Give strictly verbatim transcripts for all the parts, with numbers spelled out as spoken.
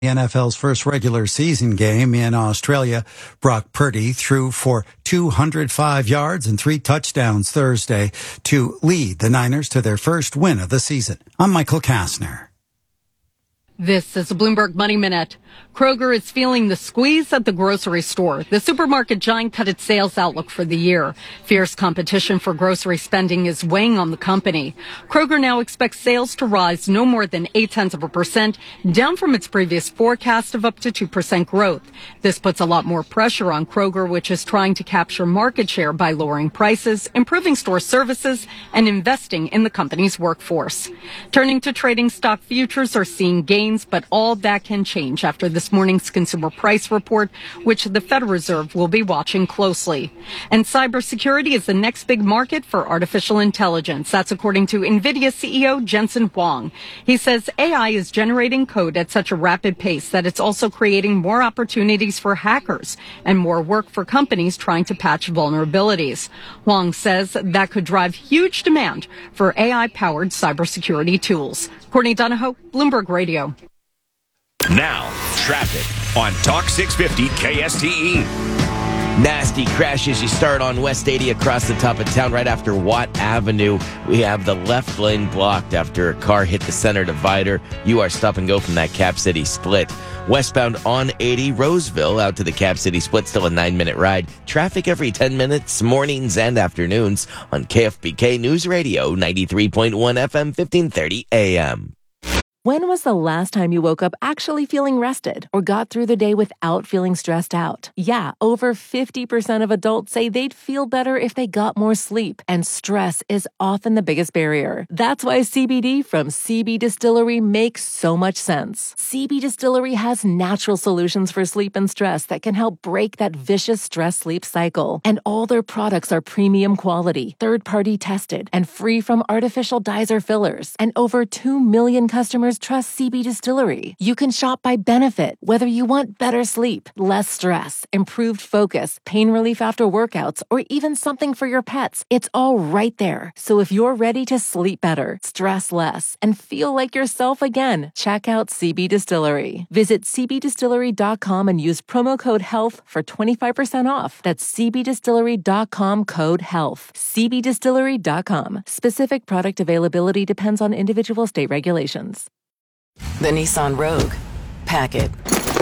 The N F L's first regular season game in Australia, Brock Purdy threw for two hundred five yards and three touchdowns Thursday to lead the Niners to their first win of the season. I'm Michael Kastner. This is a Bloomberg Money Minute. Kroger is feeling the squeeze at the grocery store. The supermarket giant cut its sales outlook for the year. Fierce competition for grocery spending is weighing on the company. Kroger now expects sales to rise no more than eight tenths of a percent, down from its previous forecast of up to two percent growth. This puts a lot more pressure on Kroger, which is trying to capture market share by lowering prices, improving store services, and investing in the company's workforce. Turning to trading, stock futures are seeing gains, but all that can change after this morning's consumer price report, which the Federal Reserve will be watching closely. And cybersecurity is the next big market for artificial intelligence. That's according to NVIDIA C E O Jensen Huang. He says A I is generating code at such a rapid pace that it's also creating more opportunities for hackers and more work for companies trying to patch vulnerabilities. Huang says that could drive huge demand for A I-powered cybersecurity tools. Courtney Donahoe, Bloomberg Radio. Now, traffic on Talk six fifty K S T E. Nasty crashes. You start on West eighty across the top of town right after Watt Avenue. We have the left lane blocked after a car hit the center divider. You are stop and go from that Cap City split. Westbound on eighty, Roseville out to the Cap City split, still a nine-minute ride. Traffic every ten minutes, mornings and afternoons on K F B K News Radio, ninety-three point one F M, fifteen thirty A M. When was the last time you woke up actually feeling rested or got through the day without feeling stressed out? Yeah, over fifty percent of adults say they'd feel better if they got more sleep, and stress is often the biggest barrier. That's why C B D from C B Distillery makes so much sense. C B Distillery has natural solutions for sleep and stress that can help break that vicious stress-sleep cycle. And all their products are premium quality, third-party tested, and free from artificial dyes or fillers. And over two million customers trust C B Distillery. You can shop by benefit, whether you want better sleep, less stress, improved focus, pain relief after workouts, or even something for your pets. It's all right there. So if you're ready to sleep better, stress less, and feel like yourself again, check out C B Distillery. Visit c b distillery dot com and use promo code HEALTH for twenty-five percent off. That's c b distillery dot com code HEALTH. c b distillery dot com. Specific product availability depends on individual state regulations. The Nissan Rogue. Pack it.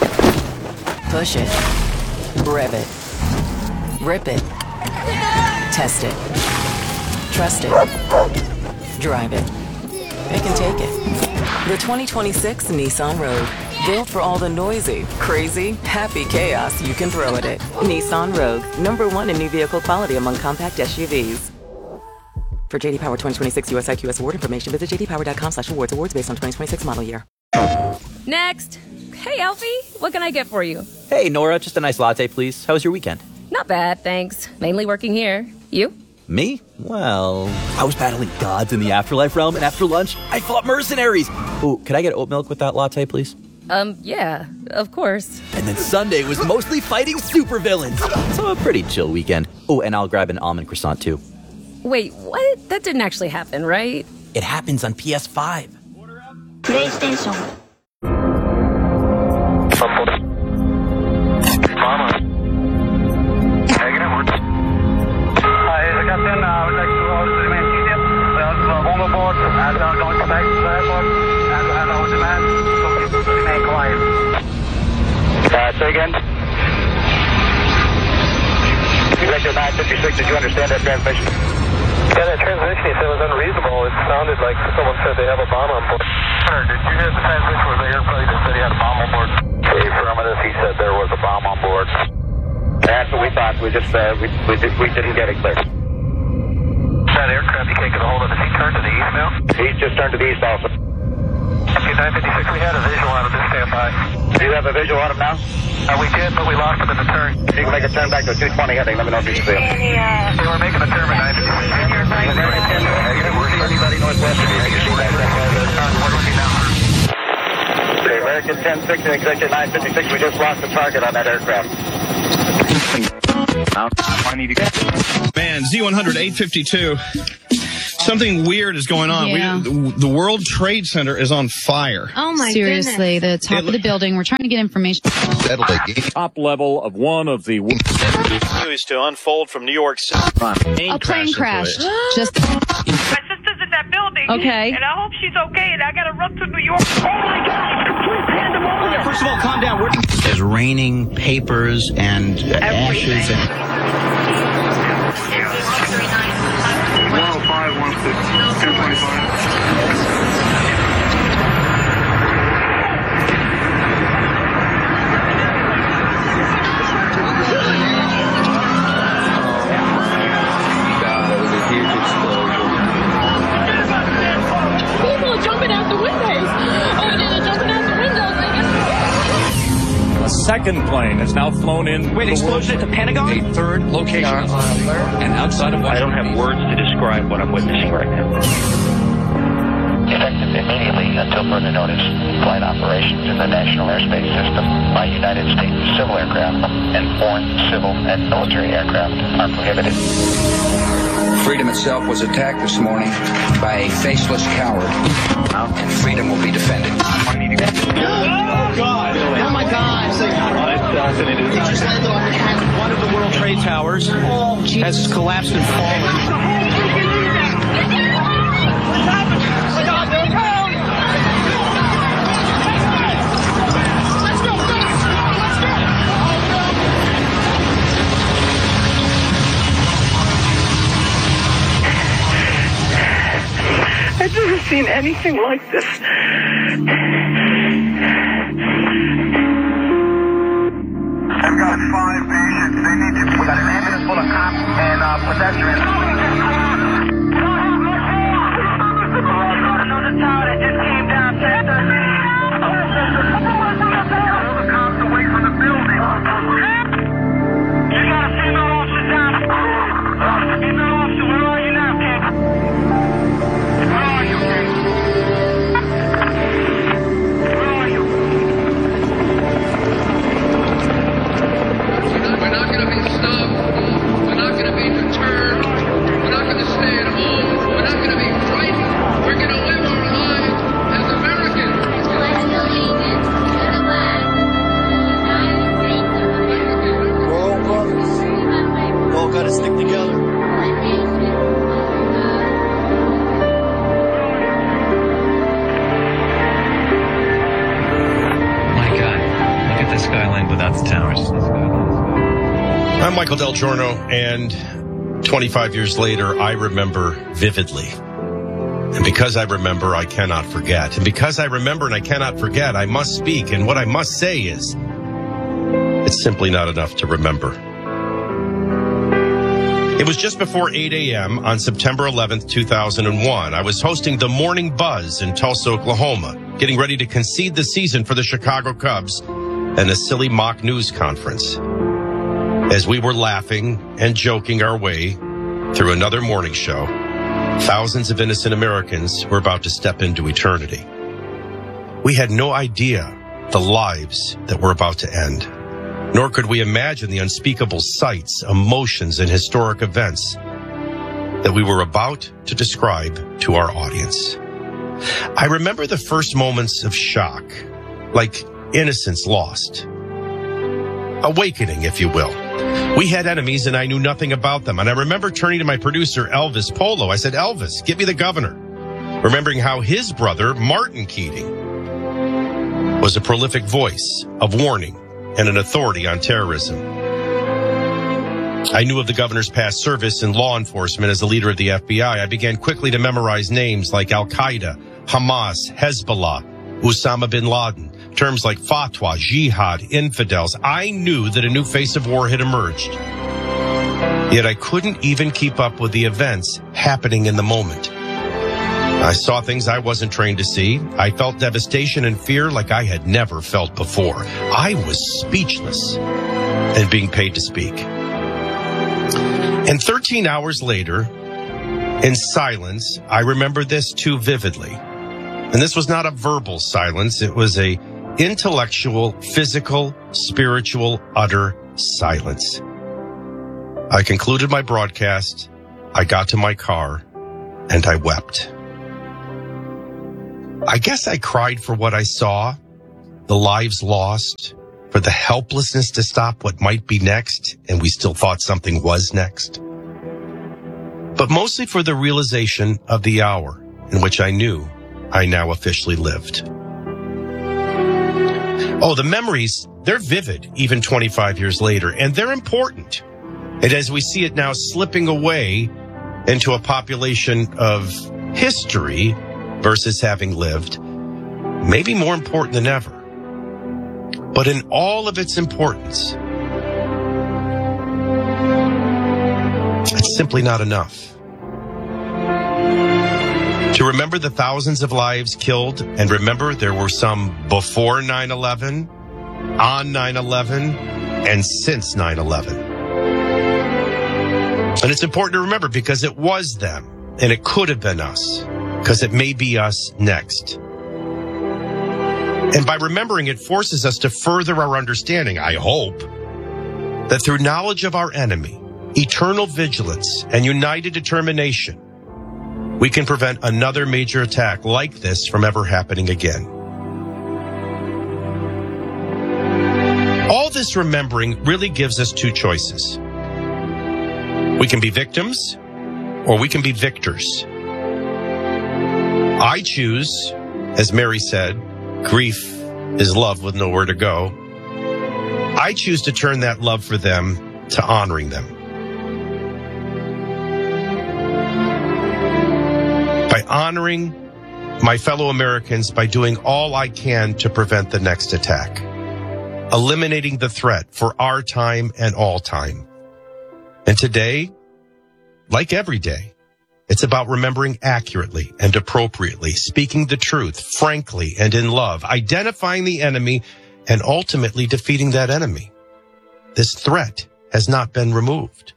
Push it. Rev it. Rip it. Test it. Trust it. Drive it. It can take it. The twenty twenty-six Nissan Rogue. Built for all the noisy, crazy, happy chaos you can throw at it. Nissan Rogue. Number one in new vehicle quality among compact S U Vs. For J D Power twenty twenty-six U S I Q S award information, visit j d power dot com slash awards. Awards based on twenty twenty-six model year. Next. Hey, Alfie. What can I get for you? Hey, Nora. Just a nice latte, please. How was your weekend? Not bad, thanks. Mainly working here. You? Me? Well, I was battling gods in the afterlife realm, and after lunch, I fought mercenaries. Ooh, could I get oat milk with that latte, please? Um, yeah, of course. And then Sunday was mostly fighting supervillains. So a pretty chill weekend. Oh, and I'll grab an almond croissant, too. Wait, what? That didn't actually happen, right? It happens on P S five. PlayStation. Mama. Negative. Hi, the captain. I would like to order the remain seated. We also have overboard and are going to back to the airport and and our demand to remain quiet. Uh, say again. Director nine fifty-six, did you understand that transmission? Yeah, that transmission, he said, was unreasonable. It sounded like someone said they have a bomb on board. Sir, did you hear the transmission where the airplane that said he had a bomb on board? Affirmative, he said there was a bomb on board. That's what we thought. We just, uh, we, we, did, we didn't get it clear. That aircraft, you can't get a hold of. Has he turned to the east now? He's just turned to the east also. Okay, nine fifty-six, we had a visual on him. Just stand by. Do you have a visual on him now? Uh, we did, but we lost him in the turn. If you can make a turn back to two twenty heading, let me know if you can see him. They were making a turn at nine fifty-six. Anybody northwest of you? You see that? We're looking now. Okay, American ten six and Executive nine fifty-six, we just lost the target on that aircraft. Man, Z one hundred, eight fifty-two. Something weird is going on. Yeah. We, the World Trade Center is on fire. Oh my Seriously, goodness. The top It, of the building. We're trying to get information. Top level of one of the news to unfold from New York City. A plane crash. Just. My sister's in that building. Okay. And I hope she's okay. And I got to run to New York. Oh my God! Complete pandemonium. First of all, calm down. We're- There's raining papers and uh, ashes and. one oh five, one six, two twenty-five. People are jumping out the windows. Oh, they're jumping out the windows. A second plane has now flown in. Wait, explosion at the Pentagon? A third location and outside of Washington. I don't have words to describe what I'm witnessing right now. Effective immediately until further notice, flight operations in the National Airspace System by United States civil aircraft and foreign civil and military aircraft are prohibited. Freedom itself was attacked this morning by a faceless coward, and freedom will be defended. Oh, God. Oh, my God. It just landed on One of the World Trade Towers has collapsed and fallen. I've never seen anything like this. I've got five patients. They need to. We got an ambulance full of cops and uh, pedestrians. Another tower that just came down. All the cops away from the building. You got a female officer down. Female officer, where are you now, King? Where are you, King? Where are you? We're not going to be stopped. We're not going to be deterred. We're not going to stay at home. We're not going to be frightened. We're going to live our lives as Americans. We're all brothers. We all got to stick together. My God, look at the skyline without the towers. I'm Michael Del Giorno, and twenty-five years later, I remember vividly. And because I remember, I cannot forget. And because I remember and I cannot forget, I must speak. And what I must say is, it's simply not enough to remember. It was just before eight a.m. on September eleventh, two thousand one. I was hosting the Morning Buzz in Tulsa, Oklahoma, getting ready to concede the season for the Chicago Cubs and a silly mock news conference. As we were laughing and joking our way through another morning show, thousands of innocent Americans were about to step into eternity. We had no idea the lives that were about to end, nor could we imagine the unspeakable sights, emotions, and historic events that we were about to describe to our audience. I remember the first moments of shock, like innocence lost. Awakening, if you will. We had enemies and I knew nothing about them. And I remember turning to my producer, Elvis Polo. I said, Elvis, get me the governor. Remembering how his brother, Martin Keating, was a prolific voice of warning and an authority on terrorism. I knew of the governor's past service in law enforcement as the leader of the F B I. I began quickly to memorize names like Al-Qaeda, Hamas, Hezbollah, Osama bin Laden, terms like fatwa, jihad, infidels. I knew that a new face of war had emerged. Yet I couldn't even keep up with the events happening in the moment. I saw things I wasn't trained to see. I felt devastation and fear like I had never felt before. I was speechless and being paid to speak. And thirteen hours later, in silence, I remember this too vividly. And this was not a verbal silence. It was a intellectual, physical, spiritual, utter silence. I concluded my broadcast. I got to my car. and I wept. I guess I cried for what I saw, the lives lost, for the helplessness to stop what might be next, and we still thought something was next. But mostly for the realization of the hour in which I knew I now officially lived. Oh, the memories, they're vivid even twenty-five years later, and they're important. And as we see it now slipping away into a population of history versus having lived, maybe more important than ever. But in all of its importance, it's simply not enough. To remember the thousands of lives killed, and remember there were some before nine eleven, on nine eleven, and since nine eleven. And it's important to remember because it was them, and it could have been us, because it may be us next. And by remembering, it forces us to further our understanding, I hope, that through knowledge of our enemy, eternal vigilance, and united determination, we can prevent another major attack like this from ever happening again. All this remembering really gives us two choices. We can be victims, or we can be victors. I choose, as Mary said, grief is love with nowhere to go. I choose to turn that love for them to honoring them. By honoring my fellow Americans by doing all I can to prevent the next attack, eliminating the threat for our time and all time. And today, like every day, it's about remembering accurately and appropriately, speaking the truth, frankly and in love, identifying the enemy, and ultimately defeating that enemy. This threat has not been removed.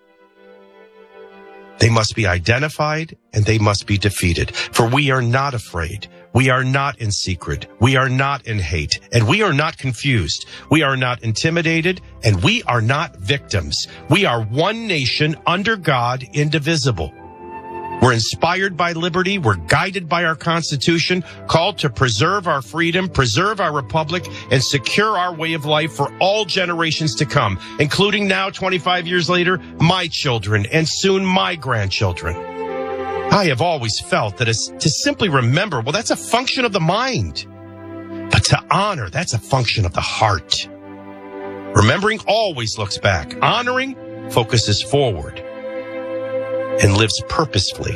They must be identified and they must be defeated. For we are not afraid. We are not in secret. We are not in hate. And we are not confused. We are not intimidated. And we are not victims. We are one nation under God, indivisible. We're inspired by liberty. We're guided by our Constitution, called to preserve our freedom, preserve our republic, and secure our way of life for all generations to come, including now, twenty-five years later, my children and soon my grandchildren. I have always felt that it's to simply remember, well, that's a function of the mind. But to honor, that's a function of the heart. Remembering always looks back. Honoring focuses forward and lives purposefully.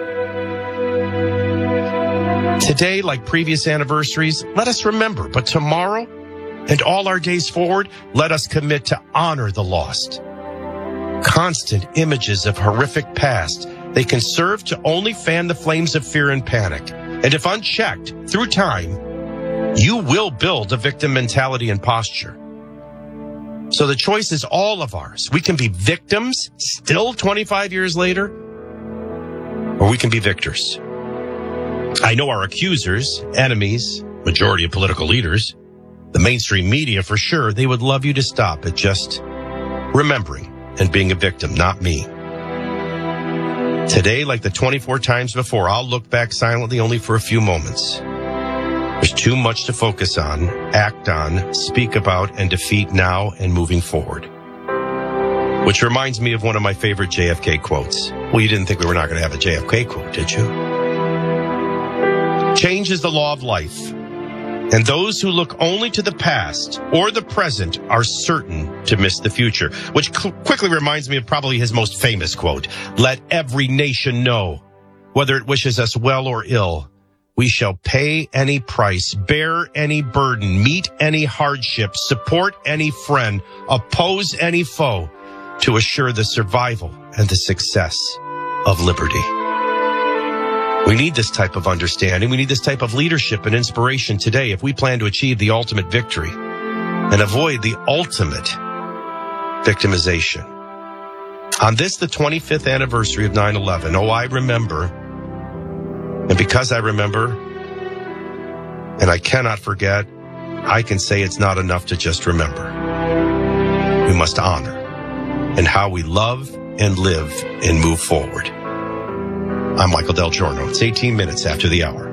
Today, like previous anniversaries, let us remember, but tomorrow and all our days forward, let us commit to honor the lost. Constant images of horrific past, they can serve to only fan the flames of fear and panic. And if unchecked through time, you will build a victim mentality and posture. So the choice is all of ours. We can be victims still twenty-five years later, or we can be victors. I know our accusers, enemies, majority of political leaders, the mainstream media for sure, they would love you to stop at just remembering and being a victim, not me. Today, like the twenty-four times before, I'll look back silently only for a few moments. There's too much to focus on, act on, speak about, and defeat now and moving forward. Which reminds me of one of my favorite J F K quotes. Well, you didn't think we were not going to have a J F K quote, did you? Change is the law of life, and those who look only to the past or the present are certain to miss the future. Which cl- quickly reminds me of probably his most famous quote. Let every nation know, whether it wishes us well or ill, we shall pay any price, bear any burden, meet any hardship, support any friend, oppose any foe, to assure the survival and the success of liberty. We need this type of understanding. We need this type of leadership and inspiration today if we plan to achieve the ultimate victory and avoid the ultimate victimization. On this, the twenty-fifth anniversary of nine eleven, oh, I remember. And because I remember, and I cannot forget, I can say it's not enough to just remember. We must honor in how we love and live and move forward. I'm Michael Del Giorno. It's eighteen minutes after the hour.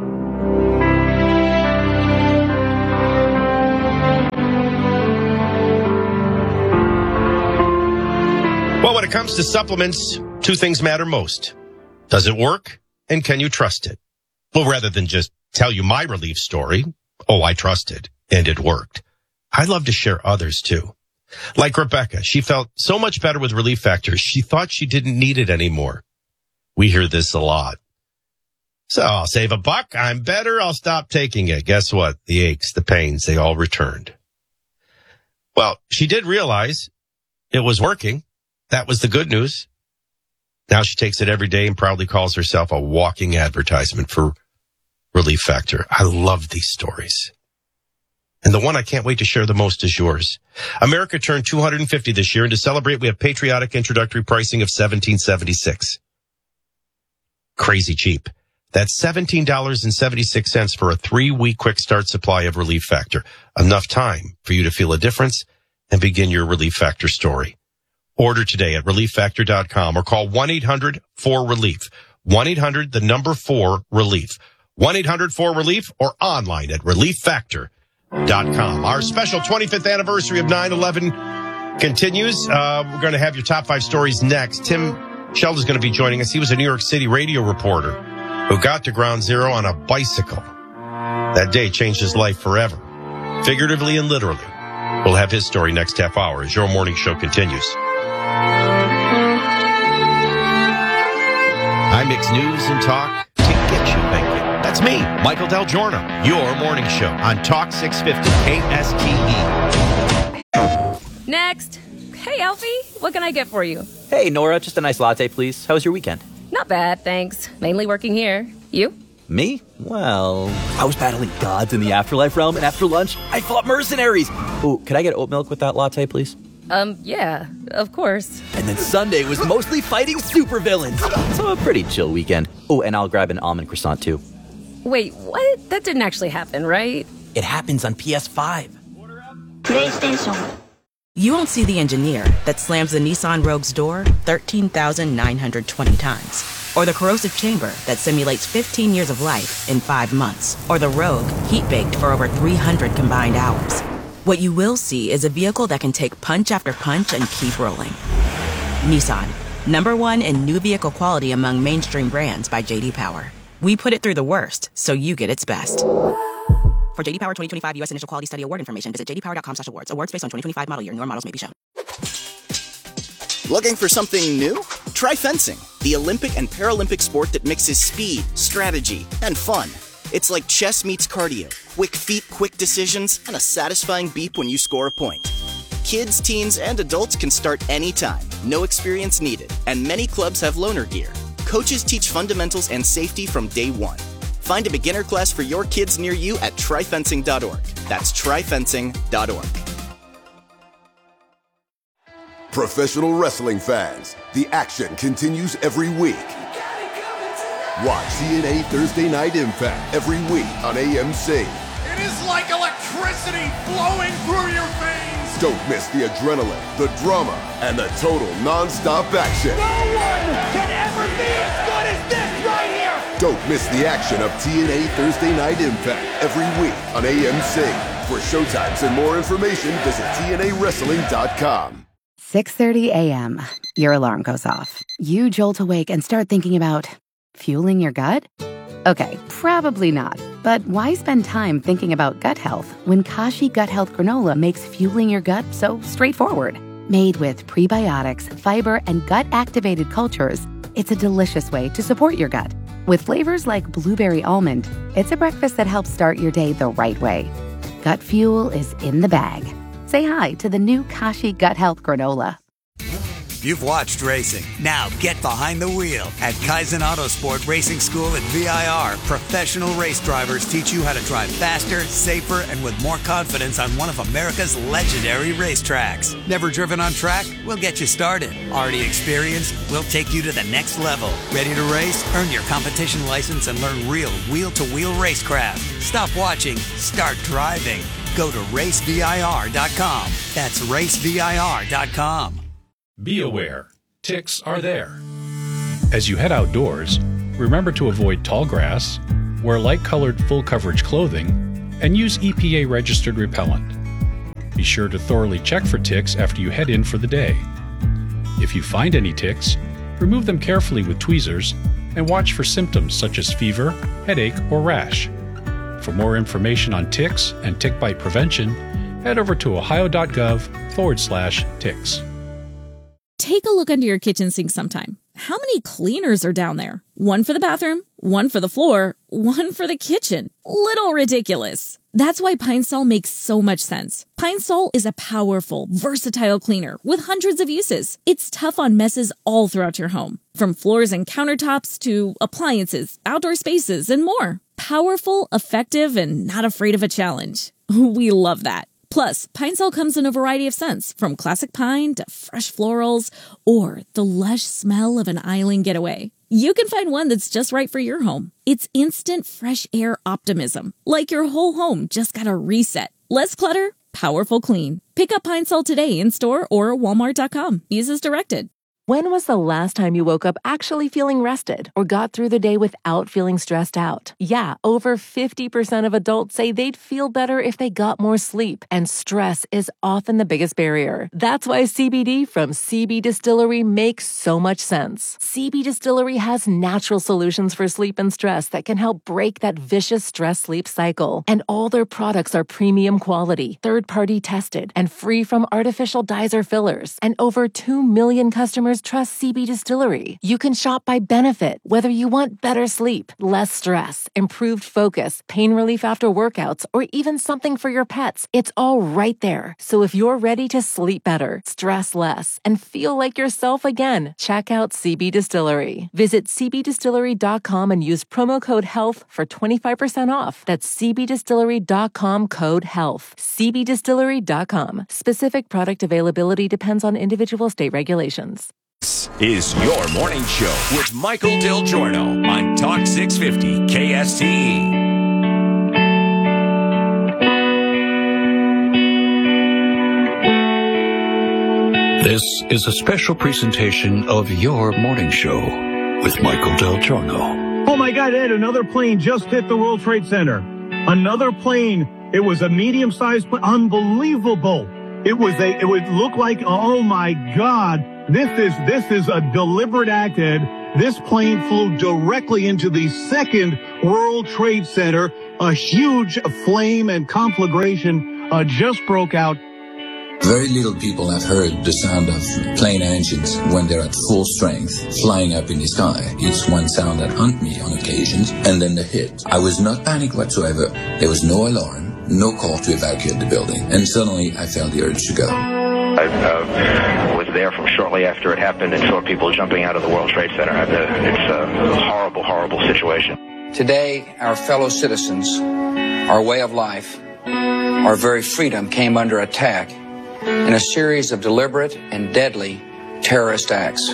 Well, when it comes to supplements, two things matter most. Does it work? And can you trust it? Well, rather than just tell you my relief story, oh, I trusted and it worked, I love to share others too. Like Rebecca, she felt so much better with Relief Factor, she thought she didn't need it anymore. We hear this a lot. So I'll save a buck, I'm better, I'll stop taking it. Guess what? The aches, the pains, they all returned. Well, she did realize it was working. That was the good news. Now she takes it every day and proudly calls herself a walking advertisement for Relief Factor. I love these stories. And the one I can't wait to share the most is yours. America turned two hundred fifty this year, and to celebrate, we have patriotic introductory pricing of seventeen seventy-six. Crazy cheap. That's seventeen dollars and seventy-six cents for a three-week quick start supply of Relief Factor. Enough time for you to feel a difference and begin your Relief Factor story. Order today at relief factor dot com or call one eight hundred four relief. one eight hundred, the number four, relief. one eight hundred four relief or online at relief factor dot com. Our special twenty-fifth anniversary of nine eleven continues. Uh, we're going to have your top five stories next. Tim Sheldon is going to be joining us. He was a New York City radio reporter who got to Ground Zero on a bicycle. That day changed his life forever, figuratively and literally. We'll have his story next half hour as your morning show continues. I mix news and talk to get you thinking. That's me, Michael Del Giorno, your morning show on Talk six fifty K S T E. Next. Hey, Alfie, what can I get for you? Hey, Nora, just a nice latte, please. How was your weekend? Not bad, thanks. Mainly working here. You? Me? Well, I was battling gods in the afterlife realm, and after lunch, I fought mercenaries. Oh, could I get oat milk with that latte, please? Um, yeah, of course. And then Sunday was mostly fighting supervillains. So a pretty chill weekend. Oh, and I'll grab an almond croissant, too. Wait, what? That didn't actually happen, right? It happens on P S five. PlayStation. You won't see the engineer that slams the Nissan Rogue's door thirteen thousand nine hundred twenty times. Or the corrosive chamber that simulates fifteen years of life in five months. Or the Rogue heat-baked for over three hundred combined hours. What you will see is a vehicle that can take punch after punch and keep rolling. Nissan, number one in new vehicle quality among mainstream brands by J D Power. We put it through the worst, so you get its best. For J D Power twenty twenty-five U S Initial Quality Study Award information, visit j d power dot com slash awards. Awards based on twenty twenty-five model year. Newer models may be shown. Looking for something new? Try fencing, the Olympic and Paralympic sport that mixes speed, strategy, and fun. It's like chess meets cardio. Quick feet, quick decisions, and a satisfying beep when you score a point. Kids, teens, and adults can start anytime. No experience needed. And many clubs have loaner gear. Coaches teach fundamentals and safety from day one. Find a beginner class for your kids near you at try fencing dot org. That's try fencing dot org. Professional wrestling fans, the action continues every week. Watch T N A Thursday Night Impact every week on A M C. It is like electricity flowing through your veins. Don't miss the adrenaline, the drama, and the total non-stop action. No one can ever be as good as this right here. Don't miss the action of T N A Thursday Night Impact every week on A M C. For showtimes and more information, visit T N A wrestling dot com. six thirty a.m. Your alarm goes off. You jolt awake and start thinking about fueling your gut? Okay, probably not. But why spend time thinking about gut health when Kashi Gut Health Granola makes fueling your gut so straightforward? Made with prebiotics, fiber, and gut-activated cultures, it's a delicious way to support your gut. With flavors like blueberry almond, it's a breakfast that helps start your day the right way. Gut fuel is in the bag. Say hi to the new Kashi Gut Health Granola. You've watched racing. Now get behind the wheel. At Kaizen Autosport Racing School at V I R, professional race drivers teach you how to drive faster, safer, and with more confidence on one of America's legendary racetracks. Never driven on track? We'll get you started. Already experienced? We'll take you to the next level. Ready to race? Earn your competition license and learn real wheel-to-wheel racecraft. Stop watching. Start driving. Go to race V I R dot com. That's race V I R dot com. Be aware, ticks are there. As you head outdoors, Remember to avoid tall grass, wear light-colored full-coverage clothing, and use E P A-registered repellent. Be sure to thoroughly check for ticks after you head in for the day. If you find any ticks, remove them carefully with tweezers and watch for symptoms such as fever, headache, or rash. For more information on ticks and tick bite prevention, head over to ohio.gov forward slash ticks. Take a look under your kitchen sink sometime. How many cleaners are down there? One for the bathroom, one for the floor, one for the kitchen. Little ridiculous. That's why Pine Sol makes so much sense. Pine Sol is a powerful, versatile cleaner with hundreds of uses. It's tough on messes all throughout your home, from floors and countertops to appliances, outdoor spaces, and more. Powerful, effective, and not afraid of a challenge. We love that. Plus, Pine Sol comes in a variety of scents, from classic pine to fresh florals, or the lush smell of an island getaway. You can find one that's just right for your home. It's instant fresh air optimism, like your whole home just got a reset. Less clutter, powerful clean. Pick up Pine Sol today in store or walmart dot com. Use as directed. When was the last time you woke up actually feeling rested or got through the day without feeling stressed out? Yeah, over fifty percent of adults say they'd feel better if they got more sleep, and stress is often the biggest barrier. That's why C B D from C B Distillery makes so much sense. C B Distillery has natural solutions for sleep and stress that can help break that vicious stress-sleep cycle. And all their products are premium quality, third-party tested, and free from artificial dyes or fillers. And over two million customers trust C B Distillery. You can shop by benefit, whether you want better sleep, less stress, improved focus, pain relief after workouts, or even something for your pets. It's all right there. So if you're ready to sleep better, stress less, and feel like yourself again, check out C B Distillery. Visit c b distillery dot com and use promo code HEALTH for twenty-five percent off. That's c b distillery dot com code HEALTH. c b distillery dot com. Specific product availability depends on individual state regulations. This is your morning show with Michael Del Giorno on Talk six fifty K S T E. This is a special presentation of your morning show with Michael Del Giorno. Oh my God, Ed, another plane just hit the World Trade Center. Another plane. It was a medium-sized plane. Unbelievable. It was a, it would look like, oh my God. This is, this is a deliberate act, Ed. This plane flew directly into the second World Trade Center. A huge flame and conflagration uh, just broke out. Very little people have heard the sound of plane engines when they're at full strength, flying up in the sky. It's one sound that haunts me on occasions, and then the hit. I was not panicked whatsoever. There was no alarm, no call to evacuate the building, and suddenly I felt the urge to go. I uh, was there from shortly after it happened and saw people jumping out of the World Trade Center. It's a horrible, horrible situation. Today, our fellow citizens, our way of life, our very freedom came under attack in a series of deliberate and deadly terrorist acts.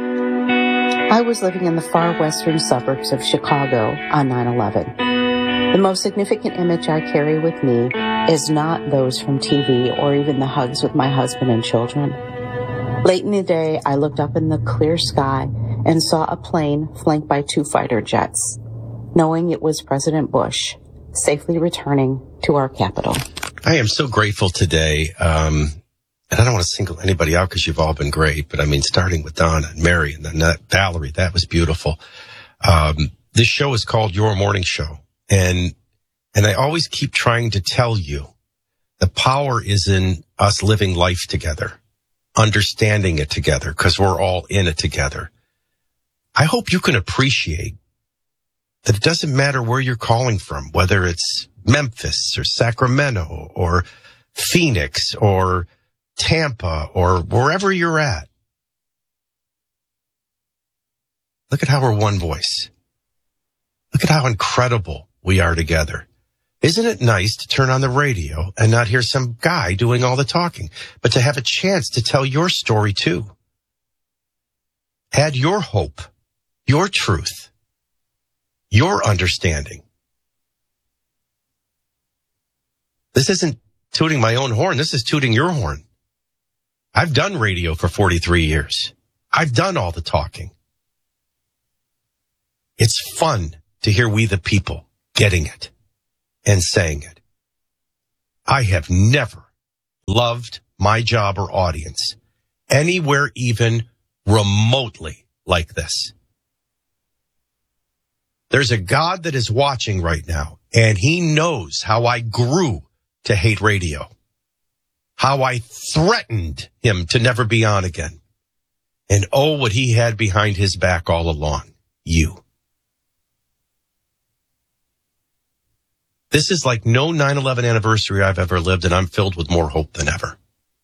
I was living in the far western suburbs of Chicago on nine eleven. The most significant image I carry with me is not those from T V or even the hugs with my husband and children. Late in the day, I looked up in the clear sky and saw a plane flanked by two fighter jets, knowing it was President Bush safely returning to our capital. I am so grateful today. Um, and I don't want to single anybody out because you've all been great, but I mean, starting with Donna and Mary and then that Valerie, that was beautiful. Um, this show is called Your Morning Show. And, and I always keep trying to tell you the power is in us living life together, understanding it together, because we're all in it together. I hope you can appreciate that it doesn't matter where you're calling from, whether it's Memphis or Sacramento or Phoenix or Tampa or wherever you're at. Look at how we're one voice. Look at how incredible we are together. Isn't it nice to turn on the radio and not hear some guy doing all the talking, but to have a chance to tell your story too? Add your hope, your truth, your understanding. This isn't tooting my own horn. This is tooting your horn. I've done radio for forty-three years. I've done all the talking. It's fun to hear we the people getting it and saying it. I have never loved my job or audience anywhere even remotely like this. There's a God that is watching right now, and he knows how I grew to hate radio, how I threatened him to never be on again. And oh, what he had behind his back all along. You. This is like no nine eleven anniversary I've ever lived, and I'm filled with more hope than ever.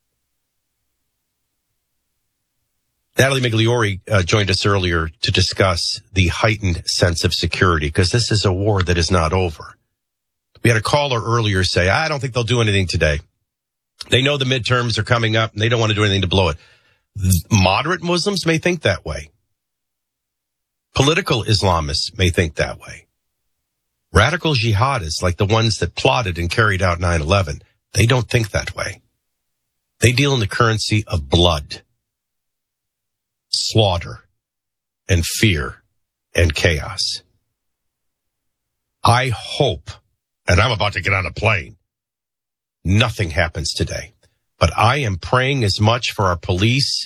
Natalie Migliori uh, joined us earlier to discuss the heightened sense of security, because this is a war that is not over. We had a caller earlier say, I don't think they'll do anything today. They know the midterms are coming up, and they don't want to do anything to blow it. Moderate Muslims may think that way. Political Islamists may think that way. Radical jihadists, like the ones that plotted and carried out nine eleven, they don't think that way. They deal in the currency of blood, slaughter, and fear, and chaos. I hope, and I'm about to get on a plane, nothing happens today. But I am praying as much for our police,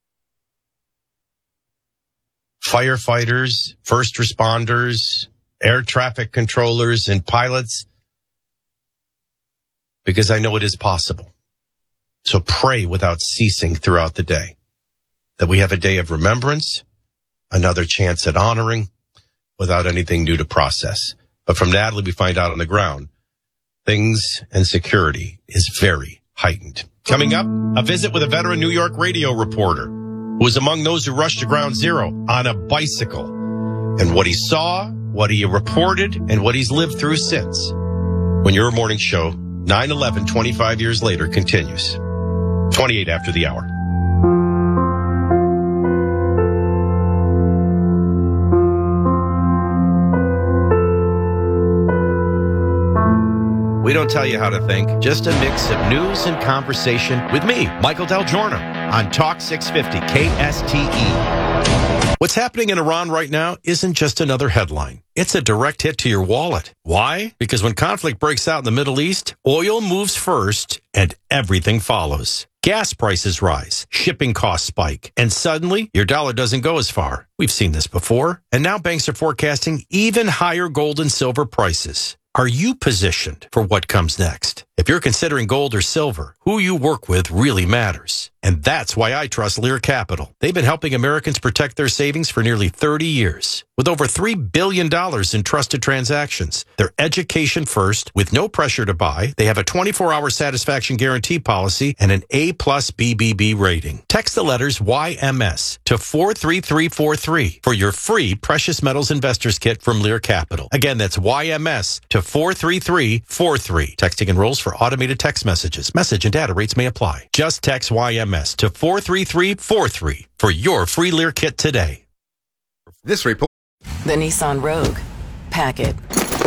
firefighters, first responders, air traffic controllers, and pilots, because I know it is possible. So pray without ceasing throughout the day that we have a day of remembrance, another chance at honoring, without anything new to process. But from Natalie, we find out on the ground, things and security is very heightened. Coming up, a visit with a veteran New York radio reporter who was among those who rushed to Ground Zero on a bicycle, and what he saw, what he reported, and what he's lived through since. When your morning show, nine eleven, twenty-five years later, continues. twenty-eight after the hour. We don't tell you how to think, just a mix of news and conversation with me, Michael Del Giorno, on Talk six fifty K S T E. What's happening in Iran right now isn't just another headline. It's a direct hit to your wallet. Why? Because when conflict breaks out in the Middle East, oil moves first and everything follows. Gas prices rise, shipping costs spike, and suddenly your dollar doesn't go as far. We've seen this before, and now banks are forecasting even higher gold and silver prices. Are you positioned for what comes next? If you're considering gold or silver, who you work with really matters. And that's why I trust Lear Capital. They've been helping Americans protect their savings for nearly thirty years. With over three billion dollars in trusted transactions, they're education first with no pressure to buy. They have a twenty-four hour satisfaction guarantee policy and an A plus B B B rating. Text the letters Y M S to four three three four three for your free Precious Metals Investors Kit from Lear Capital. Again, that's Y M S to four three three four three. Texting enrolls for automated text messages. Message and data rates may apply. Just text Y M S to four three three four three for your free Lear Kit today. This report. The Nissan Rogue. Pack it.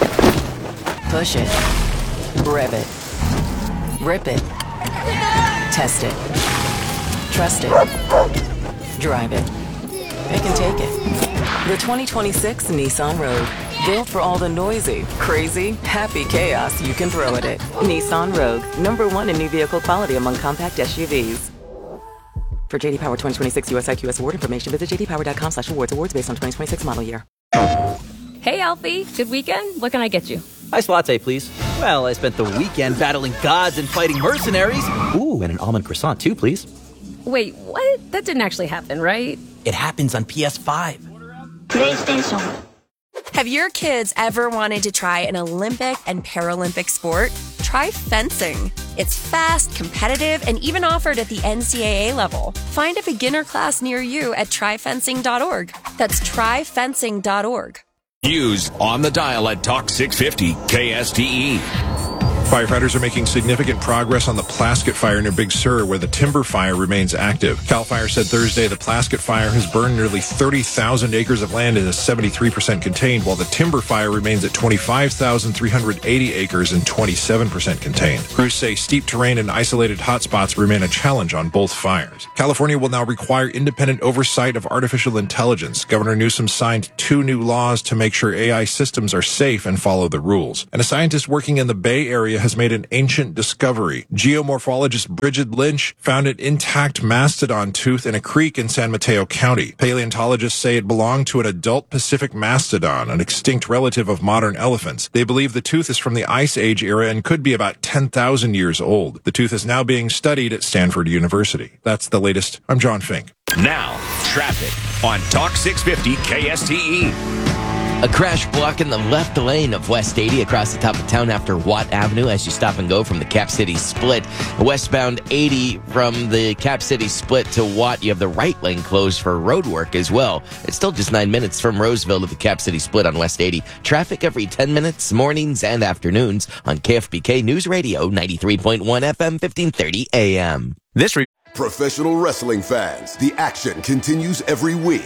Push it. Rev it. Rip it. Test it. Trust it. Drive it. It can take it. The twenty twenty-six Nissan Rogue. Built for all the noisy, crazy, happy chaos you can throw at it. Nissan Rogue. Number one in new vehicle quality among compact S U Vs. For J D Power twenty twenty-six U S I Q S award information, visit j d power dot com slash awards. Awards based on twenty twenty-six model year. Hey, Alfie. Good weekend? What can I get you? Iced latte, please. Well, I spent the weekend battling gods and fighting mercenaries. Ooh, and an almond croissant, too, please. Wait, what? That didn't actually happen, right? It happens on P S five. PlayStation. Have your kids ever wanted to try an Olympic and Paralympic sport? Try fencing. It's fast, competitive, and even offered at the N C double A level. Find a beginner class near you at try fencing dot org. That's try fencing dot org. News on the dial at Talk six fifty K S T E. Firefighters are making significant progress on the Plaskett fire near Big Sur, where the timber fire remains active. CAL FIRE said Thursday the Plaskett fire has burned nearly thirty thousand acres of land and is seventy-three percent contained, while the timber fire remains at twenty-five thousand three hundred eighty acres and twenty-seven percent contained. Crews say steep terrain and isolated hotspots remain a challenge on both fires. California will now require independent oversight of artificial intelligence. Governor Newsom signed two new laws to make sure A I systems are safe and follow the rules. And a scientist working in the Bay Area has made an ancient discovery. Geomorphologist Bridget Lynch found an intact mastodon tooth in a creek in San Mateo County. Paleontologists say it belonged to an adult Pacific mastodon, an extinct relative of modern elephants. They believe the tooth is from the Ice Age era and could be about ten thousand years old. The tooth is now being studied at Stanford University. That's the latest. I'm John Fink. Now, traffic on Talk six fifty K S T E. A crash blocking the left lane of West eighty across the top of town after Watt Avenue as you stop and go from the Cap City split. Westbound eighty from the Cap City split to Watt, you have the right lane closed for road work as well. It's still just nine minutes from Roseville to the Cap City split on West eighty. Traffic every ten minutes, mornings and afternoons on K F B K News Radio, ninety-three point one F M, fifteen thirty A M. This re- Professional wrestling fans, the action continues every week.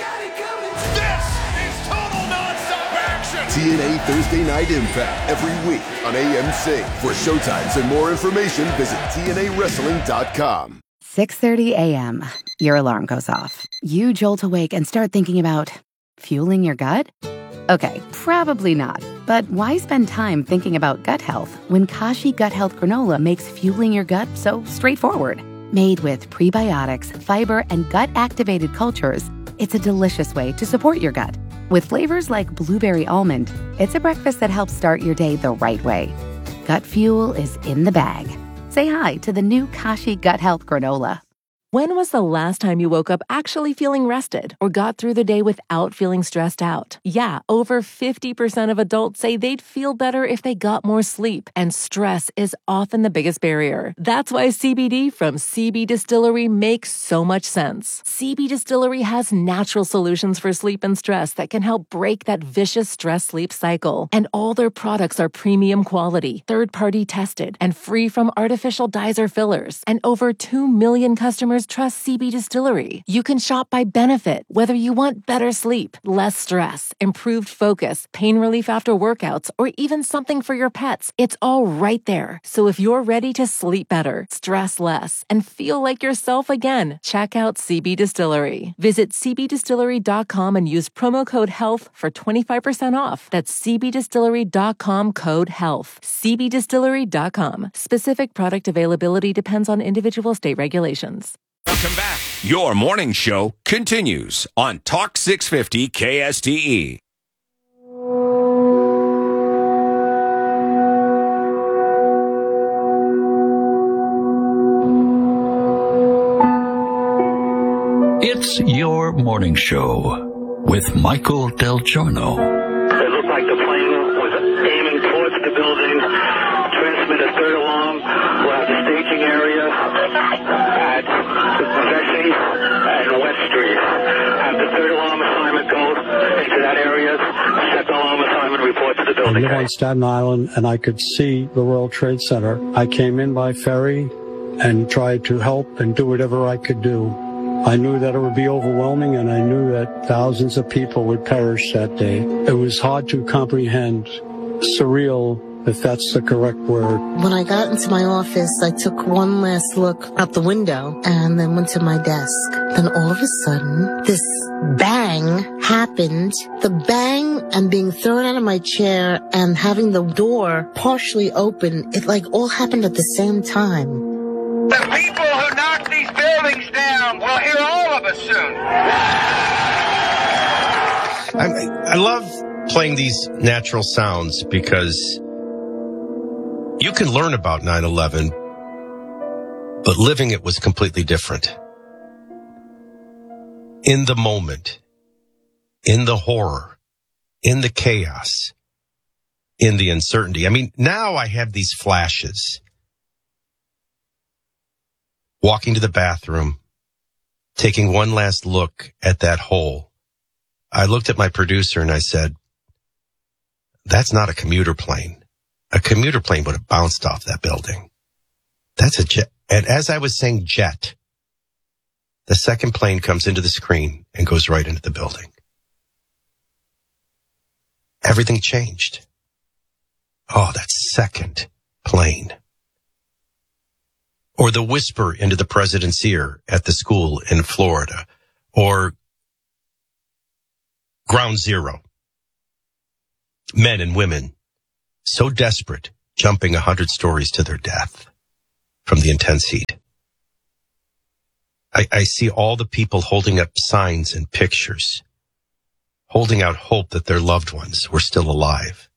T N A Thursday Night Impact every week on A M C. For showtimes and more information, visit T N A wrestling dot com. six thirty a.m. Your alarm goes off. You jolt awake and start thinking about fueling your gut? Okay, probably not. But why spend time thinking about gut health when Kashi Gut Health Granola makes fueling your gut so straightforward? Made with prebiotics, fiber, and gut-activated cultures, it's a delicious way to support your gut. With flavors like blueberry almond, it's a breakfast that helps start your day the right way. Gut fuel is in the bag. Say hi to the new Kashi Gut Health Granola. When was the last time you woke up actually feeling rested or got through the day without feeling stressed out? Yeah, over fifty percent of adults say they'd feel better if they got more sleep, and stress is often the biggest barrier. That's why C B D from C B Distillery makes so much sense. C B Distillery has natural solutions for sleep and stress that can help break that vicious stress-sleep cycle. And all their products are premium quality, third-party tested, and free from artificial dyes or fillers. And over two million customers trust C B Distillery. You can shop by benefit, whether you want better sleep, less stress, improved focus, pain relief after workouts, or even something for your pets. It's all right there. So if you're ready to sleep better, stress less, and feel like yourself again, check out C B Distillery. Visit C B distillery dot com and use promo code HEALTH for twenty-five percent off. That's C B distillery dot com code HEALTH. C B distillery dot com. Specific product availability depends on individual state regulations. Welcome back. Your morning show continues on Talk six fifty K S T E. It's Your Morning Show with Michael Del Giorno. It looked like the plane was aiming towards the building. Transmit a third alarm. We'll have the staging area at Vesey and West Street. Have the third alarm assignment go into that area. Second alarm assignment report to the building. I live on Staten Island, and I could see the World Trade Center. I came in by ferry and tried to help and do whatever I could do. I knew that it would be overwhelming, and I knew that thousands of people would perish that day. It was hard to comprehend, surreal, if that's the correct word. When I got into my office, I took one last look out the window and then went to my desk. Then all of a sudden, this bang happened. The bang and being thrown out of my chair and having the door partially open, it like all happened at the same time. The people who knocked these buildings down will hear all of us soon. I, I love playing these natural sounds because you can learn about nine eleven, but living it was completely different. In the moment, in the horror, in the chaos, in the uncertainty. I mean, now I have these flashes. Walking to the bathroom, taking one last look at that hole. I looked at my producer and I said, that's not a commuter plane. a commuter plane would have bounced off that building. That's a jet. And as I was saying jet, the second plane comes into the screen and goes right into the building. Everything changed. Oh, that second plane. Or the whisper into the president's ear at the school in Florida. Or Ground Zero. Men and women so desperate, jumping a hundred stories to their death from the intense heat. I, I see all the people holding up signs and pictures, holding out hope that their loved ones were still alive.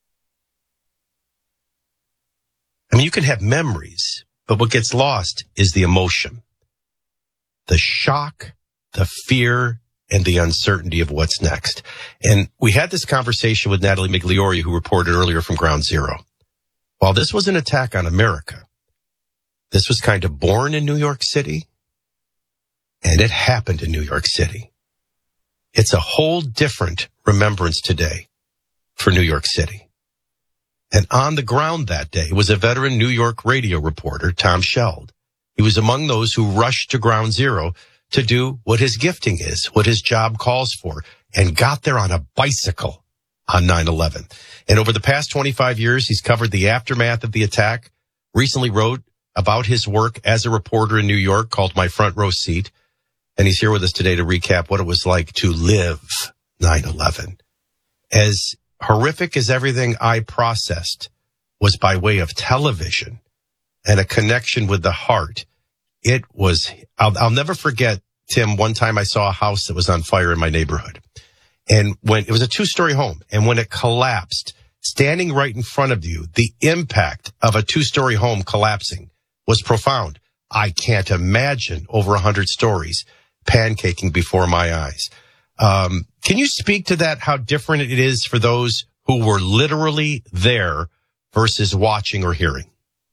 I mean, you can have memories, but what gets lost is the emotion, the shock, the fear, and the uncertainty of what's next. And we had this conversation with Natalie Migliore, who reported earlier from Ground Zero. While this was an attack on America, this was kind of born in New York City, and it happened in New York City. It's a whole different remembrance today for New York City. And on the ground that day was a veteran New York radio reporter, Tom Sheld. He was among those who rushed to Ground Zero to do what his gifting is, what his job calls for, and got there on a bicycle on nine eleven. And over the past twenty-five years, he's covered the aftermath of the attack, recently wrote about his work as a reporter in New York called My Front Row Seat. And he's here with us today to recap what it was like to live nine eleven. As horrific as everything I processed was by way of television and a connection with the heart, it was, I'll, I'll never forget, Tim, one time I saw a house that was on fire in my neighborhood. And when it was a two-story home, and when it collapsed, standing right in front of you, the impact of a two-story home collapsing was profound. I can't imagine over a hundred stories pancaking before my eyes. Um, can you speak to that, how different it is for those who were literally there versus watching or hearing?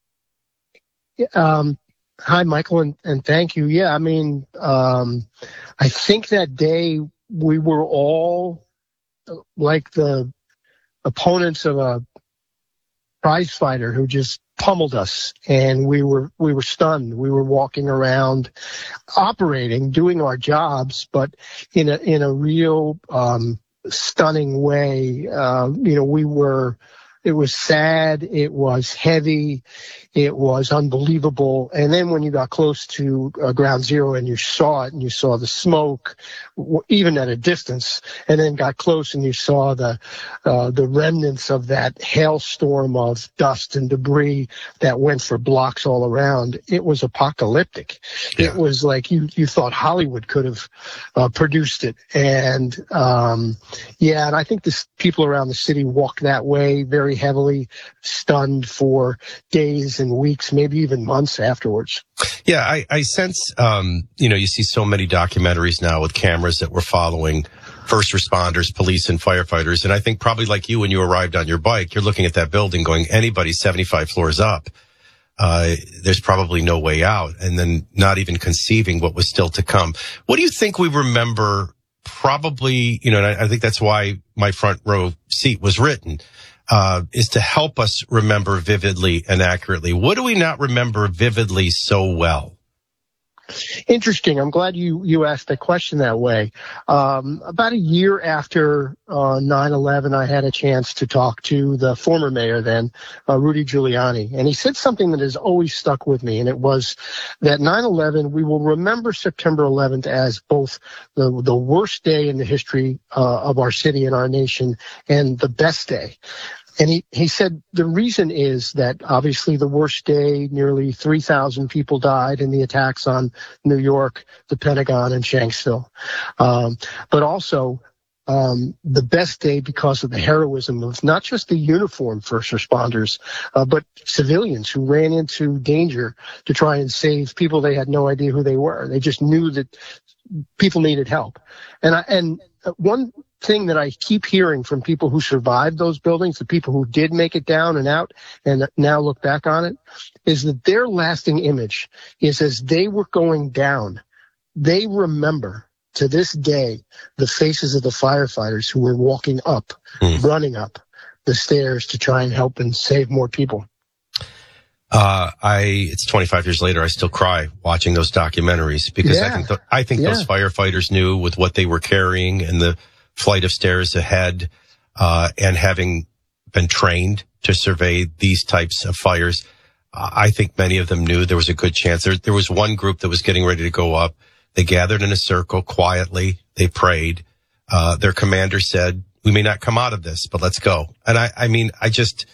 Um, hi, Michael, and, and thank you. Yeah, I mean, um, I think that day we were all like the opponents of a prize fighter who just pummeled us, and we were we were stunned. We were walking around, operating, doing our jobs, but in a in a real um, stunning way. Uh, you know, we were. It was sad. It was heavy. It was unbelievable. And then when you got close to uh, Ground Zero and you saw it and you saw the smoke, w- even at a distance, and then got close and you saw the uh, the remnants of that hailstorm of dust and debris that went for blocks all around, it was apocalyptic. Yeah. It was like you, you thought Hollywood could have uh, produced it. And, um, yeah, and I think the people around the city walked that way very heavily, stunned for days and weeks, maybe even months afterwards. Yeah, I, I sense, um, you know, you see so many documentaries now with cameras that were following first responders, police, and firefighters. And I think probably like you, when you arrived on your bike, you're looking at that building going, anybody seventy-five floors up, uh, there's probably no way out. And then not even conceiving what was still to come. What do you think we remember? Probably, you know, and I, I think that's why My Front Row Seat was written. Uh, is to help us remember vividly and accurately. What do we not remember vividly so well? Interesting. I'm glad you, you asked that question that way. Um, about a year after uh, nine eleven, I had a chance to talk to the former mayor then, uh, Rudy Giuliani, and he said something that has always stuck with me, and it was that nine eleven, we will remember September eleventh as both the, the worst day in the history uh, of our city and our nation and the best day. And he, he said the reason is that obviously the worst day, nearly three thousand people died in the attacks on New York, the Pentagon, and Shanksville. Um, but also um, the best day because of the heroism of not just the uniformed first responders, uh, but civilians who ran into danger to try and save people they had no idea who they were. They just knew that people needed help. And I, and one thing that I keep hearing from people who survived those buildings, the people who did make it down and out and now look back on it, is that their lasting image is as they were going down, they remember to this day the faces of the firefighters who were walking up, mm. running up, the stairs to try and help and save more people. Uh, I, it's twenty-five years later. I still cry watching those documentaries because Yeah. I think, the, I think Yeah. those firefighters knew with what they were carrying and the flight of stairs ahead, uh, and having been trained to survey these types of fires. Uh, I think many of them knew there was a good chance. There, there was one group that was getting ready to go up. They gathered in a circle quietly. They prayed. Uh, their commander said, "We may not come out of this, but let's go." And I, I mean, I just,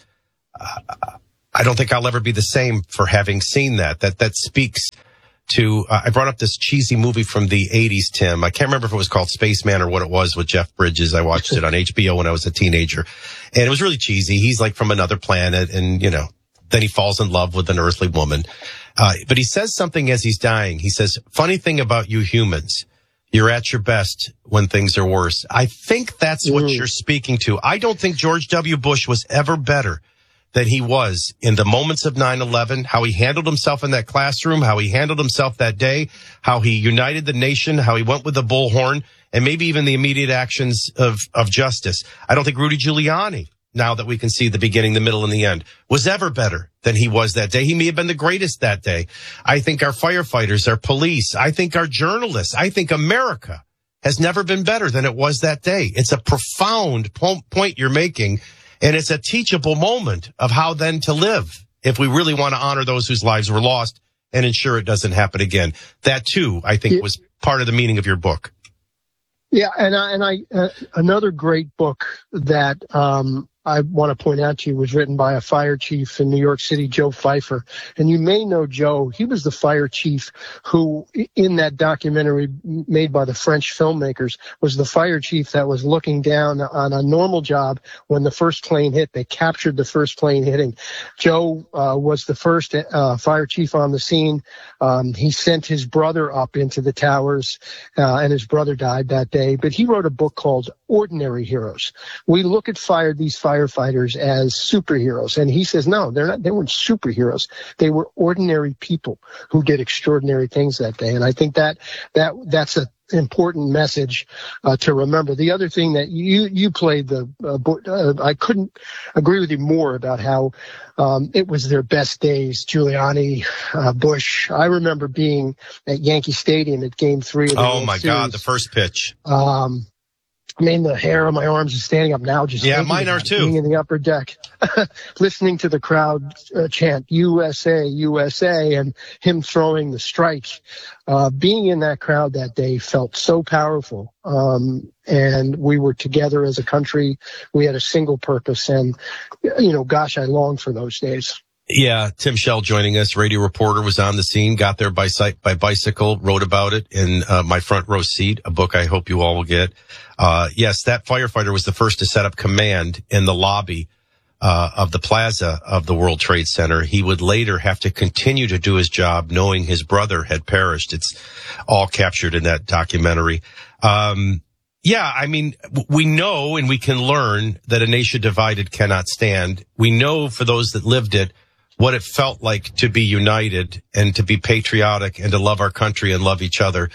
uh, I don't think I'll ever be the same for having seen that. That, that speaks to, uh, I brought up this cheesy movie from the eighties, Tim. I can't remember if it was called Spaceman or what it was with Jeff Bridges. I watched it on H B O when I was a teenager. And it was really cheesy. He's like from another planet and, you know, then he falls in love with an earthly woman. Uh, but he says something as he's dying. He says, "Funny thing about you humans, you're at your best when things are worse." I think that's what you're speaking to. I don't think George W. Bush was ever better than he was in the moments of nine eleven, how he handled himself in that classroom, how he handled himself that day, how he united the nation, how he went with the bullhorn, and maybe even the immediate actions of, of justice. I don't think Rudy Giuliani, now that we can see the beginning, the middle, and the end, was ever better than he was that day. He may have been the greatest that day. I think our firefighters, our police, I think our journalists, I think America has never been better than it was that day. It's a profound po- point you're making, and it's a teachable moment of how then to live if we really want to honor those whose lives were lost and ensure it doesn't happen again. That, too, I think, was part of the meaning of your book. Yeah, and I, and I uh, another great book that um, I want to point out to you was written by a fire chief in New York City, Joe Pfeiffer. And you may know Joe. He was the fire chief who, in that documentary made by the French filmmakers, was the fire chief that was looking down on a normal job when the first plane hit. They captured the first plane hitting. Joe uh, was the first uh, fire chief on the scene. Um, he sent his brother up into the towers, uh, and his brother died that day. But he wrote a book called Ordinary Heroes. We look at fire these firefighters as superheroes, and he says no, they're not. They weren't superheroes. They were ordinary people who did extraordinary things that day. And I think that that that's a important message uh, to remember. The other thing that you you played the uh, uh, I couldn't agree with you more about how um, it was their best days. Giuliani, uh, Bush. I remember being at Yankee Stadium at Game Three of the Oh World my Series. God, the first pitch. Um, I mean, the hair on my arms is standing up now. Just Yeah, thinking mine about are it, too. Being in the upper deck, listening to the crowd uh, chant "U S A, U S A," and him throwing the strike. Uh, being in that crowd that day felt so powerful. Um, and we were together as a country. We had a single purpose, and you know, gosh, I long for those days. Yeah, Tim Shell joining us, radio reporter, was on the scene, got there by site, by bicycle, wrote about it in uh, My Front Row Seat, a book I hope you all will get. Uh, yes, that firefighter was the first to set up command in the lobby uh, of the plaza of the World Trade Center. He would later have to continue to do his job knowing his brother had perished. It's all captured in that documentary. Um, yeah, I mean, we know and we can learn that a nation divided cannot stand. We know for those that lived it, what it felt like to be united and to be patriotic and to love our country and love each other.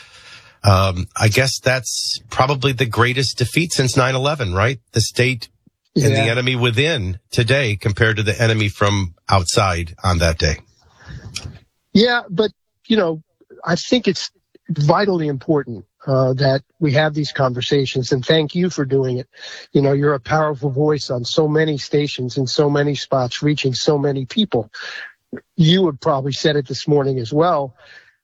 Um, I guess that's probably the greatest defeat since nine eleven, right? The state and Yeah. the enemy within today compared to the enemy from outside on that day. Yeah, but, you know, I think it's vitally important uh, that we have these conversations, and thank you for doing it. You know, you're a powerful voice on so many stations in so many spots, reaching so many people. You had probably said it this morning as well.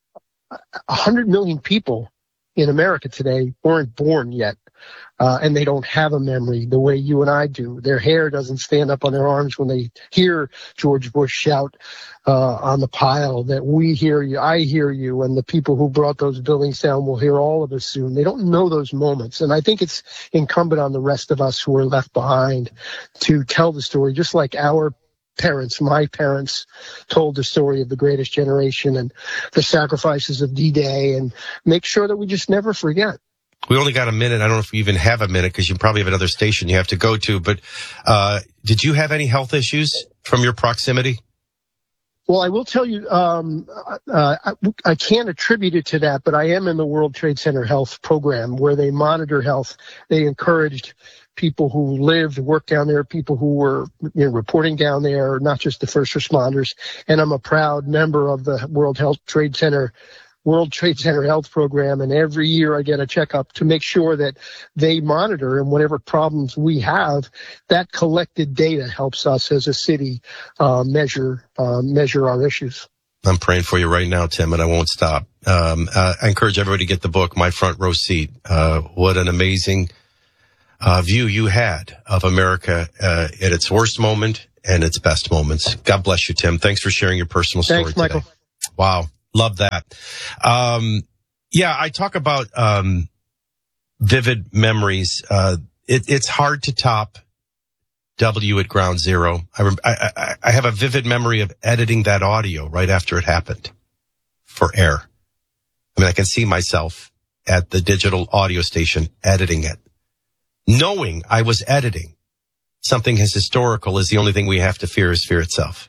A hundred million people in America today weren't born yet. Uh, and they don't have a memory the way you and I do. Their hair doesn't stand up on their arms when they hear George Bush shout uh, on the pile that we hear you, I hear you, and the people who brought those buildings down will hear all of us soon. They don't know those moments. And I think it's incumbent on the rest of us who are left behind to tell the story, just like our parents, my parents, told the story of the greatest generation and the sacrifices of D-Day, and make sure that we just never forget. We only got a minute. I don't know if we even have a minute because you probably have another station you have to go to. But uh, did you have any health issues from your proximity? Well, I will tell you, um, uh, I, I can't attribute it to that, but I am in the World Trade Center health program where they monitor health. They encouraged people who lived, worked down there, people who were you know, reporting down there, not just the first responders. And I'm a proud member of the World Health Trade Center World Trade Center Health Program, and every year I get a checkup to make sure that they monitor, and whatever problems we have, that collected data helps us as a city uh, measure uh, measure our issues. I'm praying for you right now, Tim, and I won't stop. Um, uh, I encourage everybody to get the book, My Front Row Seat. Uh, what an amazing uh, view you had of America uh, at its worst moment and its best moments. God bless you, Tim. Thanks for sharing your personal story Thanks, Michael. today. Wow. Love that. Um, yeah, I talk about, um, vivid memories. Uh, it, it's hard to top W at Ground Zero. I, rem- I, I, I have a vivid memory of editing that audio right after it happened for air. I mean, I can see myself at the digital audio station editing it, knowing I was editing something as historical as the only thing we have to fear is fear itself.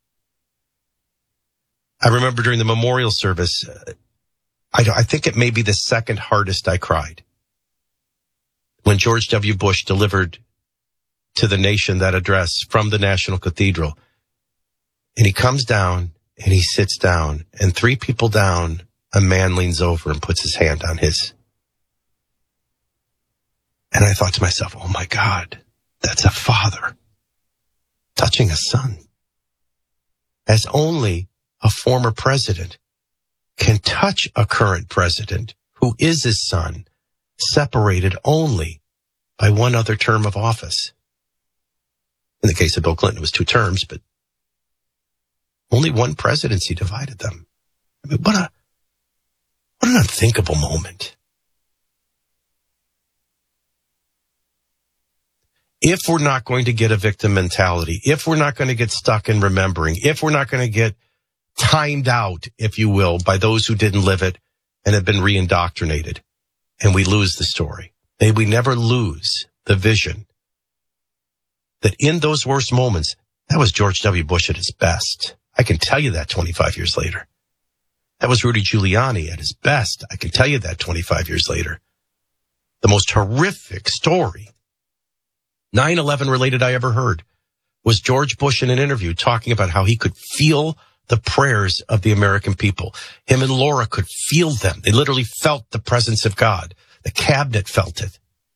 I remember during the memorial service, uh, I, I think it may be the second hardest I cried when George W. Bush delivered to the nation that address from the National Cathedral. And he comes down and he sits down, and three people down, a man leans over and puts his hand on his. And I thought to myself, oh my God, that's a father touching a son. As only a former president can touch a current president who is his son, separated only by one other term of office. In the case of Bill Clinton, it was two terms, but only one presidency divided them. I mean, what a, what an unthinkable moment. If we're not going to get a victim mentality, if we're not going to get stuck in remembering, if we're not going to get timed out, if you will, by those who didn't live it and have been reindoctrinated, and we lose the story, may we never lose the vision that in those worst moments, that was George W. Bush at his best. I can tell you that twenty-five years later. That was Rudy Giuliani at his best. I can tell you that twenty-five years later. The most horrific story, nine eleven related, I ever heard was George Bush in an interview talking about how he could feel the prayers of the American people. Him and Laura could feel them. They literally felt the presence of God. The cabinet felt it.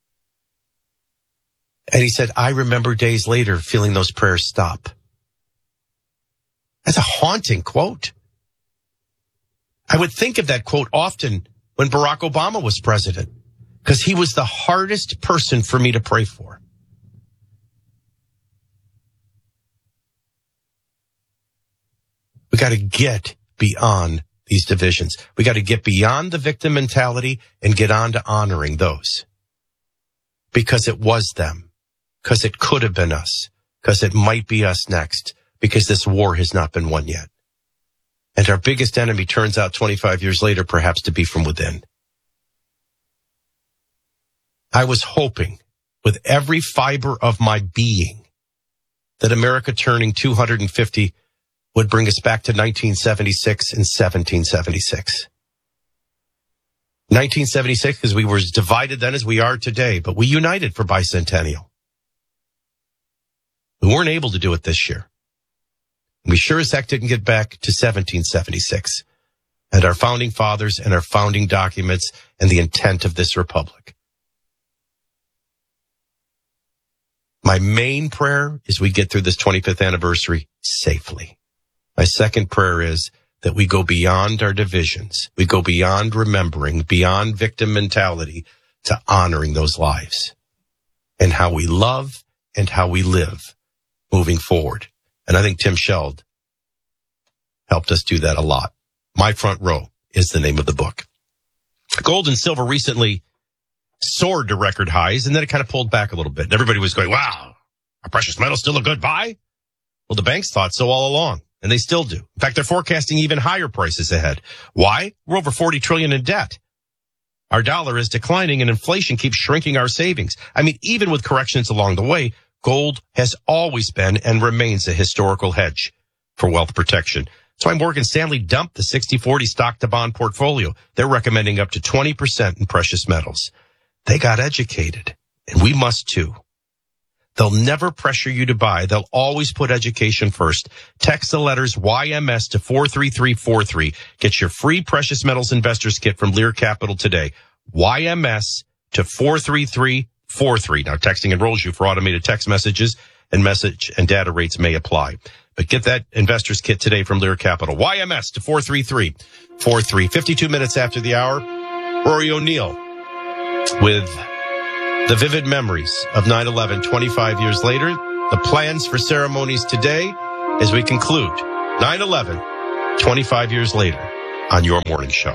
And he said, I remember days later feeling those prayers stop. That's a haunting quote. I would think of that quote often when Barack Obama was president, because he was the hardest person for me to pray for. We got to get beyond these divisions. We got to get beyond the victim mentality and get on to honoring those. Because it was them. Because it could have been us. Because it might be us next. Because this war has not been won yet. And our biggest enemy turns out twenty-five years later perhaps to be from within. I was hoping with every fiber of my being that America turning two hundred fifty would bring us back to nineteen seventy-six and seventeen seventy-six. nineteen seventy-six, because we were as divided then as we are today, but we united for bicentennial. We weren't able to do it this year. We sure as heck didn't get back to seventeen seventy-six and our founding fathers and our founding documents and the intent of this republic. My main prayer is we get through this twenty-fifth anniversary safely. My second prayer is that we go beyond our divisions. We go beyond remembering, beyond victim mentality, to honoring those lives and how we love and how we live moving forward. And I think Tim Sheld helped us do that a lot. My Front Row is the name of the book. Gold and silver recently soared to record highs, and then it kind of pulled back a little bit. And everybody was going, wow, are precious metals still a good buy? Well, the banks thought so all along, and they still do. In fact, they're forecasting even higher prices ahead. Why? We're over forty trillion dollars in debt. Our dollar is declining, and inflation keeps shrinking our savings. I mean, even with corrections along the way, gold has always been and remains a historical hedge for wealth protection. That's why Morgan Stanley dumped the sixty forty stock-to-bond portfolio. They're recommending up to twenty percent in precious metals. They got educated, And we must too. They'll never pressure you to buy. They'll always put education first. Text the letters Y M S to four three three four three. Get your free Precious Metals Investors Kit from Lear Capital today. Y M S to four three three four three. Now, texting enrolls you for automated text messages, and message and data rates may apply. But get that Investors Kit today from Lear Capital. Y M S to four three three four three. fifty-two minutes after the hour, Rory O'Neill with the vivid memories of nine eleven twenty-five years later, the plans for ceremonies today as we conclude nine eleven twenty-five years later on Your Morning Show.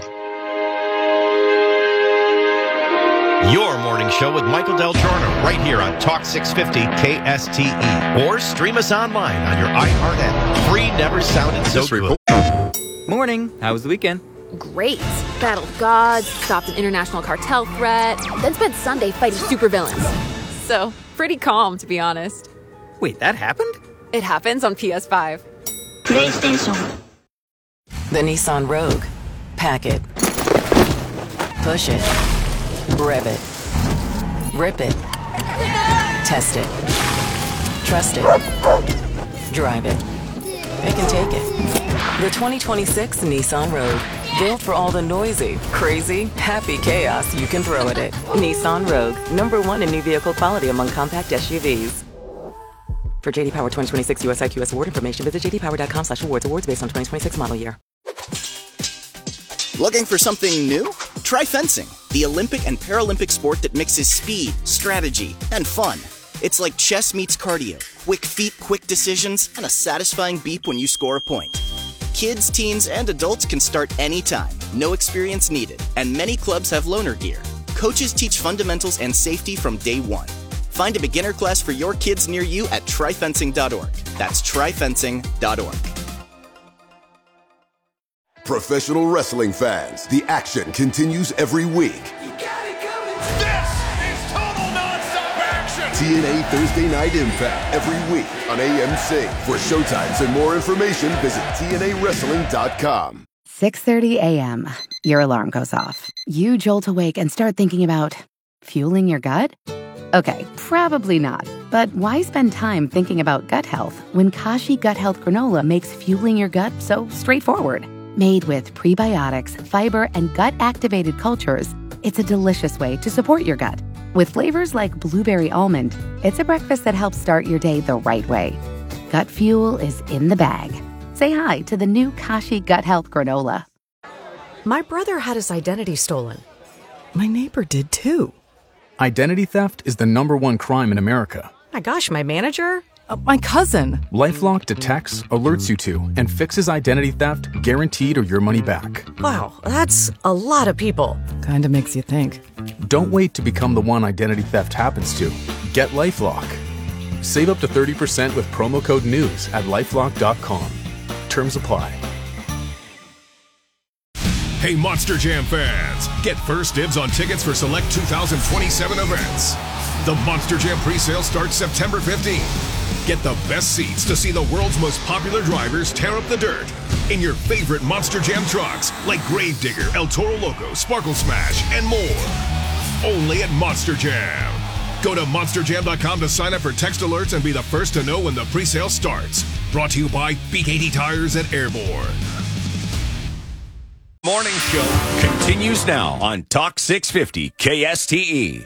Your Morning Show with Michael Del Giorno right here on Talk six fifty K S T E. Or stream us online on your iHeart app. Free, never sounded so good. Morning. How was the weekend? Great. Battled gods, stopped an international cartel threat, then spent Sunday fighting supervillains. So, pretty calm, to be honest. Wait, that happened? It happens on P S five. PlayStation. The Nissan Rogue. Pack it. Push it. Rev it. Rip it. Test it. Trust it. Drive it. It can take it. The twenty twenty-six Nissan Rogue. Built for all the noisy, crazy, happy chaos you can throw at it. Nissan Rogue. Number one in new vehicle quality among compact S U Vs. For J D Power twenty twenty-six U S I Q S award information, visit jdpower.com slash awards. Awards based on twenty twenty-six model year. Looking for something new? Try fencing, the Olympic and Paralympic sport that mixes speed, strategy, and fun. It's like chess meets cardio, quick feet, quick decisions, and a satisfying beep when you score a point. Kids, teens, and adults can start anytime, no experience needed, and many clubs have loaner gear. Coaches teach fundamentals and safety from day one. Find a beginner class for your kids near you at try fencing dot org. That's try fencing dot org. Professional wrestling fans, the action continues every week. T N A Thursday Night Impact every week on A M C. For showtimes and more information, visit T N A wrestling dot com. six thirty a.m. Your alarm goes off. You jolt awake and start thinking about fueling your gut? Okay, probably not. But why spend time thinking about gut health when Kashi Gut Health Granola makes fueling your gut so straightforward? Made with prebiotics, fiber, and gut-activated cultures, it's a delicious way to support your gut. With flavors like blueberry almond, it's a breakfast that helps start your day the right way. Gut fuel is in the bag. Say hi to the new Kashi Gut Health Granola. My brother had his identity stolen. My neighbor did too. Identity theft is the number one crime in America. My gosh, my manager? Uh, my cousin. LifeLock detects, alerts you to, and fixes identity theft guaranteed or your money back. Wow, that's a lot of people. Kinda makes you think. Don't wait to become the one identity theft happens to. Get LifeLock. Save up to thirty percent with promo code NEWS at lifelock dot com. Terms apply. Hey, Monster Jam fans, get first dibs on tickets for select two thousand twenty-seven events. The Monster Jam presale starts September fifteenth. Get the best seats to see the world's most popular drivers tear up the dirt in your favorite Monster Jam trucks like Gravedigger, El Toro Loco, Sparkle Smash, and more. Only at Monster Jam. Go to monster jam dot com to sign up for text alerts and be the first to know when the presale starts. Brought to you by B K T Tires at Airborne. Morning Show continues now on Talk six fifty K S T E.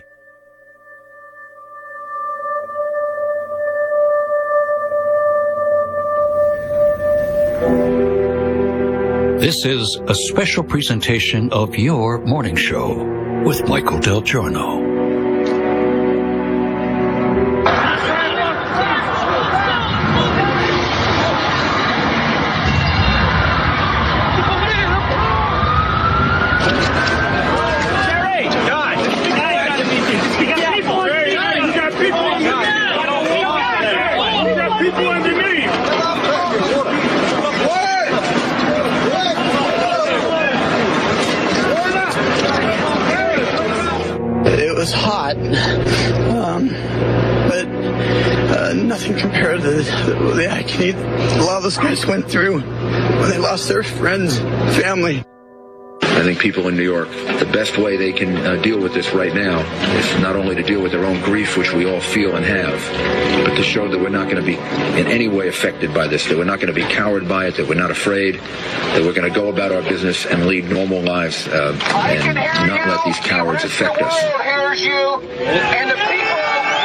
This is a special presentation of Your Morning Show with Michael Del Giorno. It was hot, um, but uh, nothing compared to the, the agony a lot of those guys went through when they lost their friends, family. I think people in New York, the best way they can uh, deal with this right now is not only to deal with their own grief, which we all feel and have, but to show that we're not going to be in any way affected by this, that we're not going to be cowed by it, that we're not afraid, that we're going to go about our business and lead normal lives uh, and not let these cowards affect us. The world hears you, and the people,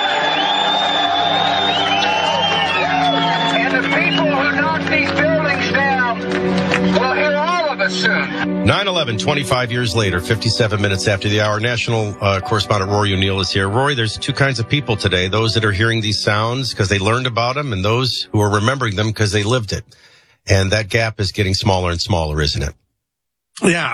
and the people who knock these buildings down will hear all of us soon. nine eleven, twenty-five years later, fifty-seven minutes after the hour. National uh, correspondent Rory O'Neill is here. Rory, there's two kinds of people today. Those that are hearing these sounds because they learned about them, and those who are remembering them because they lived it. And that gap is getting smaller and smaller, isn't it? Yeah.